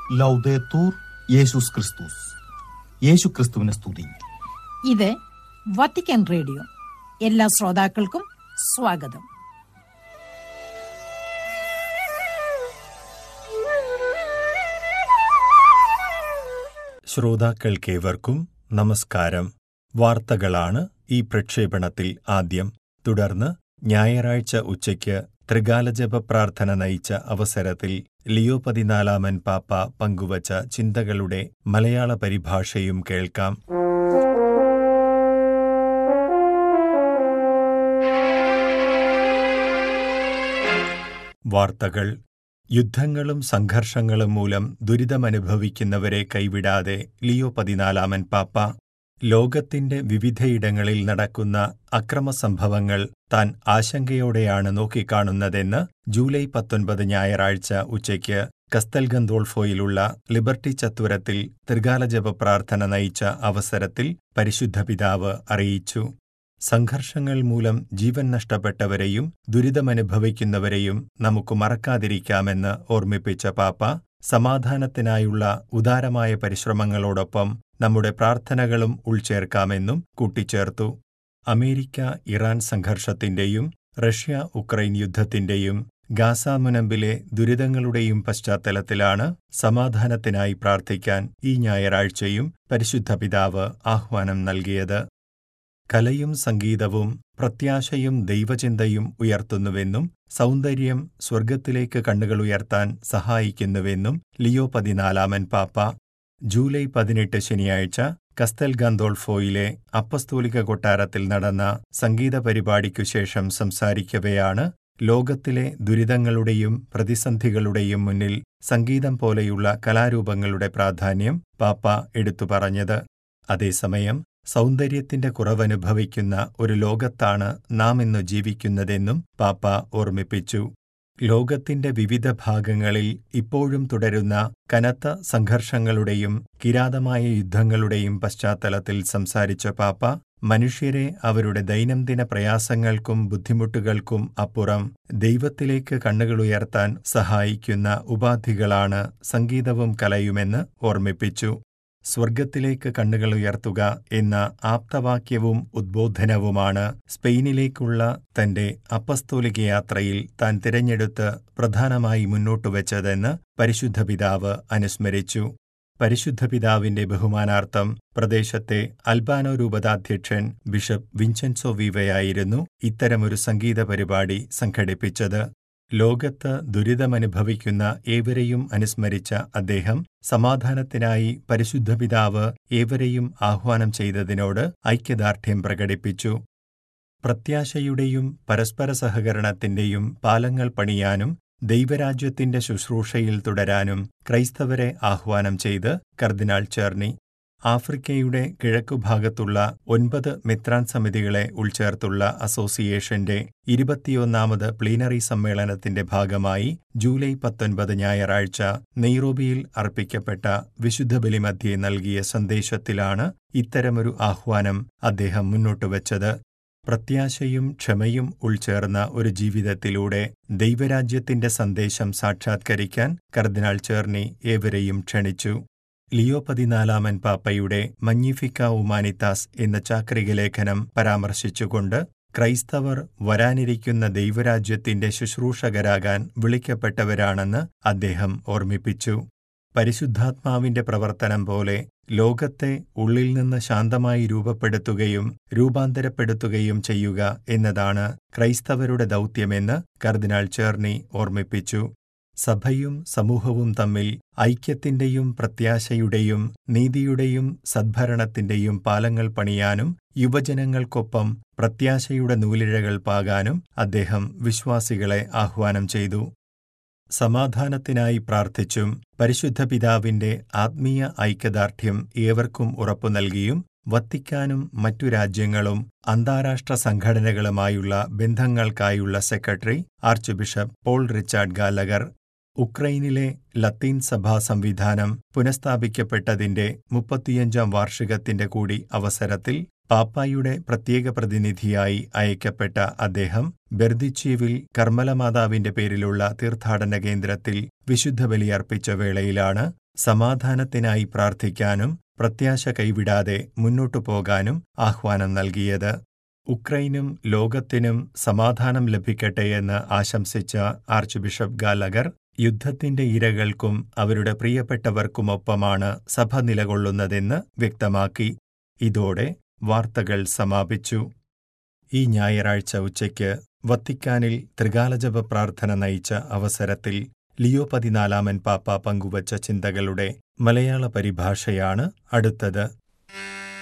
ലൗദേത്തൂർ യേശുസ് ക്രിസ്തുസ്. യേശു ക്രിസ്തുവിനെ സ്തുതി. ഇത് വത്തിക്കാൻ റേഡിയോ. എല്ലാ ശ്രോതാക്കൾക്കും സ്വാഗതം. ശ്രോതാക്കൾക്കേവർക്കും നമസ്കാരം. വാർത്തകളാണ് ഈ പ്രക്ഷേപണത്തിൽ ആദ്യം. തുടർന്ന് ഞായറാഴ്ച ഉച്ചയ്ക്ക് ത്രികാലജപ പ്രാർത്ഥന നയിച്ച അവസരത്തിൽ ലിയോ 14 പാപ്പ പങ്കുവച്ച ചിന്തകളുടെ മലയാള പരിഭാഷയും കേൾക്കാം. വാർത്തകൾ. യുദ്ധങ്ങളും സംഘർഷങ്ങളും മൂലം ദുരിതമനുഭവിക്കുന്നവരെ കൈവിടാതെ ലിയോ 14 പാപ്പ ലോകത്തിന്റെ വിവിധയിടങ്ങളിൽ നടക്കുന്ന അക്രമസംഭവങ്ങൾ താൻ ആശങ്കയോടെയാണ് നോക്കിക്കാണുന്നതെന്ന് ജൂലൈ 19 ഞായറാഴ്ച ഉച്ചയ്ക്ക് കസ്തൽ ഗന്തോൾഫോയിലുള്ള ലിബർട്ടി ചത്വരത്തിൽ ത്രികാലജപ പ്രാർത്ഥന നയിച്ച അവസരത്തിൽ പരിശുദ്ധ പിതാവ് അറിയിച്ചു. സംഘർഷങ്ങൾ മൂലം ജീവൻ നഷ്ടപ്പെട്ടവരെയും ദുരിതമനുഭവിക്കുന്നവരെയും നമുക്ക് മറക്കാതിരിക്കാമെന്ന് ഓർമ്മിപ്പിച്ച പാപ്പ സമാധാനത്തിനായുള്ള ഉദാരമായ പരിശ്രമങ്ങളോടൊപ്പം നമ്മുടെ പ്രാർത്ഥനകളും ഉൾച്ചേർക്കാമെന്നും കൂട്ടിച്ചേർത്തു. America Iran സംഘർഷത്തിന്റെയും Russia Ukraine യുദ്ധത്തിന്റെയും Gaza മുനമ്പിലെ ദുരിതങ്ങളുടെയും പശ്ചാത്തലത്തിലാണ് സമാധാനത്തിനായി പ്രാർത്ഥിക്കാൻ ഈ ഞായറാഴ്ചയും പരിശുദ്ധ പിതാവ് ആഹ്വാനം നൽകിയത്. കലയും സംഗീതവും പ്രത്യാശയും ദൈവചിന്തയും ഉയർത്തുന്നുവെന്നും സൗന്ദര്യം സ്വർഗത്തിലേക്ക് കണ്ണുകളുയർത്താൻ സഹായിക്കുന്നുവെന്നും ലിയോ 14 പാപ്പ ജൂലൈ 18 ശനിയാഴ്ച കസ്തൽ ഗന്തോൾഫോയിലെ അപ്പസ്തോലിക കൊട്ടാരത്തിൽ നടന്ന സംഗീത പരിപാടിക്കുശേഷം സംസാരിക്കവെയാണ് ലോകത്തിലെ ദുരിതങ്ങളുടെയും പ്രതിസന്ധികളുടെയും മുന്നിൽ സംഗീതം പോലെയുള്ള കലാരൂപങ്ങളുടെ പ്രാധാന്യം പാപ്പ എടുത്തു പറഞ്ഞത്. അതേസമയം സൗന്ദര്യത്തിന്റെ കുറവനുഭവിക്കുന്ന ഒരു ലോകത്താണ് നാം ഇന്ന് ജീവിക്കുന്നതെന്നും പാപ്പ ഓർമ്മിപ്പിച്ചു. ലോകത്തിന്റെ വിവിധ ഭാഗങ്ങളിൽ ഇപ്പോഴും തുടരുന്ന കനത്ത സംഘർഷങ്ങളുടെയും കിരാതമായ യുദ്ധങ്ങളുടെയും പശ്ചാത്തലത്തിൽ സംസാരിച്ച പാപ്പ മനുഷ്യരെ അവരുടെ ദൈനംദിന പ്രയാസങ്ങൾക്കും ബുദ്ധിമുട്ടുകൾക്കും അപ്പുറം ദൈവത്തിലേക്ക് കണ്ണുകളുയർത്താൻ സഹായിക്കുന്ന ഉപാധികളാണ് സംഗീതവും കലയുമെന്ന് ഓർമ്മിപ്പിച്ചു. സ്വർഗത്തിലേക്ക് കണ്ണുകളുയർത്തുക എന്ന ആപ്തവാക്യവും ഉദ്ബോധനവുമാണ് സ്പെയിനിലേക്കുള്ള തന്റെ അപ്പസ്തോലിക യാത്രയിൽ താൻ തിരഞ്ഞെടുത്ത് പ്രധാനമായി മുന്നോട്ടുവച്ചതെന്ന് പരിശുദ്ധ പിതാവ് അനുസ്മരിച്ചു. പരിശുദ്ധ പിതാവിന്റെ ബഹുമാനാർത്ഥം പ്രദേശത്തെ അൽബാനോ രൂപതാധ്യക്ഷൻ ബിഷപ്പ് വിൻസെൻസോ വീവയായിരുന്നു ഇത്തരമൊരു സംഗീത പരിപാടി സംഘടിപ്പിച്ചത്. ലോകത്ത് ദുരിതമനുഭവിക്കുന്ന ഏവരെയും അനുസ്മരിച്ച അദ്ദേഹം സമാധാനത്തിനായി പരിശുദ്ധ പിതാവ് ഏവരെയും ആഹ്വാനം ചെയ്തതിനോട് ഐക്യദാർഢ്യം പ്രകടിപ്പിച്ചു. പ്രത്യാശയുടെയും പരസ്പര സഹകരണത്തിന്റെയും പാലങ്ങൾ പണിയാനും ദൈവരാജ്യത്തിന്റെ ശുശ്രൂഷയിൽ തുടരാനും ക്രൈസ്തവരെ ആഹ്വാനം ചെയ്ത് കർദിനാൾ ചെർണി ആഫ്രിക്കയുടെ കിഴക്കുഭാഗത്തുള്ള 9 മെത്രാൻ സമിതികളെ ഉൾച്ചേർത്തുള്ള അസോസിയേഷന്റെ 21ാമത് പ്ലീനറി സമ്മേളനത്തിന്റെ ഭാഗമായി ജൂലൈ 19 ഞായറാഴ്ച നെയ്റോബിയിൽ അർപ്പിക്കപ്പെട്ട വിശുദ്ധ ബലിമധ്യേ നൽകിയ സന്ദേശത്തിലാണ് ഇത്തരമൊരു ആഹ്വാനം അദ്ദേഹം മുന്നോട്ടുവച്ചത്. പ്രത്യാശയും ക്ഷമയും ഉൾച്ചേർന്ന ഒരു ജീവിതത്തിലൂടെ ദൈവരാജ്യത്തിന്റെ സന്ദേശം സാക്ഷാത്കരിക്കാൻ കർദിനാൾ ചെർണി ഏവരെയും ക്ഷണിച്ചു. ലിയോ 14 പാപ്പയുടെ മഗ്നിഫിക്ക ഹ്യൂമാനിത്താസ് എന്ന ചാക്രിക ലേഖനം പരാമർശിച്ചുകൊണ്ട് ക്രൈസ്തവർ വരാനിരിക്കുന്ന ദൈവരാജ്യത്തിന്റെ ശുശ്രൂഷകരാകാൻ വിളിക്കപ്പെട്ടവരാണെന്ന് അദ്ദേഹം ഓർമ്മിപ്പിച്ചു. പരിശുദ്ധാത്മാവിന്റെ പ്രവർത്തനം പോലെ ലോകത്തെ ഉള്ളിൽ നിന്ന് ശാന്തമായി രൂപപ്പെടുത്തുകയും രൂപാന്തരപ്പെടുത്തുകയും ചെയ്യുക എന്നതാണ് ക്രൈസ്തവരുടെ ദൗത്യമെന്ന് കർദിനാൾ ചെർണി ഓർമ്മിപ്പിച്ചു. സഭയും സമൂഹവും തമ്മിൽ ഐക്യത്തിന്റെയും പ്രത്യാശയുടെയും നീതിയുടെയും സദ്ഭരണത്തിന്റെയും പാലങ്ങൾ പണിയാനും യുവജനങ്ങൾക്കൊപ്പം പ്രത്യാശയുടെ നൂലിഴകൾ പാകാനും അദ്ദേഹം വിശ്വാസികളെ ആഹ്വാനം ചെയ്തു. സമാധാനത്തിനായി പ്രാർത്ഥിച്ചും പരിശുദ്ധ പിതാവിന്റെ ആത്മീയ ഐക്യദാർഢ്യം ഏവർക്കും ഉറപ്പു നൽകിയും വത്തിക്കാനും മറ്റു രാജ്യങ്ങളും അന്താരാഷ്ട്ര സംഘടനകളുമായുള്ള ബന്ധങ്ങൾക്കായുള്ള secretary arch bishop Paul Richard Gallagher ഉക്രൈനിലെ ലത്തീൻ സഭാ സംവിധാനം പുനഃസ്ഥാപിക്കപ്പെട്ടതിന്റെ 35ാം വാർഷികത്തിന്റെ കൂടി അവസരത്തിൽ പാപ്പായുടെ പ്രത്യേക പ്രതിനിധിയായി അയക്കപ്പെട്ട അദ്ദേഹം ബെർദിച്ചീവിൽ കർമ്മലമാതാവിന്റെ പേരിലുള്ള തീർത്ഥാടന കേന്ദ്രത്തിൽ വിശുദ്ധ ബലിയർപ്പിച്ച വേളയിലാണ് സമാധാനത്തിനായി പ്രാർത്ഥിക്കാനും പ്രത്യാശ കൈവിടാതെ മുന്നോട്ടു പോകാനും ആഹ്വാനം നൽകിയത്. ഉക്രൈനും ലോകത്തിനും സമാധാനം ലഭിക്കട്ടെയെന്ന് ആശംസിച്ച ആർച്ച് ബിഷപ്പ് ഗാലഗർ, യുദ്ധത്തിന്റെ ഇരകൾക്കും അവരുടെ പ്രിയപ്പെട്ടവർക്കുമൊപ്പമാണ് സഭ നിലകൊള്ളുന്നതെന്ന് വ്യക്തമാക്കി. ഇതോടെ വാർത്തകൾ സമാപിച്ചു. ഈ ഞായറാഴ്ച ഉച്ചയ്ക്ക് വത്തിക്കാനിൽ ത്രികാലജപ പ്രാർത്ഥന നയിച്ച അവസരത്തിൽ ലിയോ 14 പാപ്പ പങ്കുവച്ച ചിന്തകളുടെ മലയാള പരിഭാഷയാണ് അടുത്തത്.